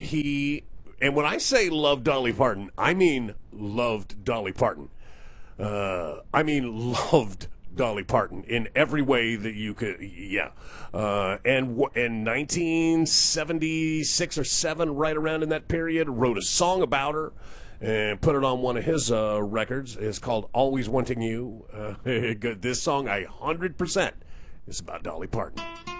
And when I say loved Dolly Parton, I mean loved Dolly Parton. I mean loved Dolly Parton in every way that you could, yeah. And in 1976 or 7, right around in that period, wrote a song about her and put it on one of his records. It's called Always Wanting You. This song, 100%, is about Dolly Parton.